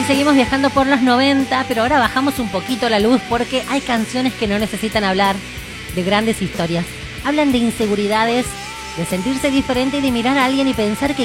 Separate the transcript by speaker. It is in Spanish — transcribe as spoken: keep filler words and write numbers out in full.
Speaker 1: seguimos viajando por los noventa, pero ahora bajamos un poquito la luz porque hay canciones que no necesitan hablar de grandes historias. Hablan de inseguridades, de sentirse diferente y de mirar a alguien y pensar que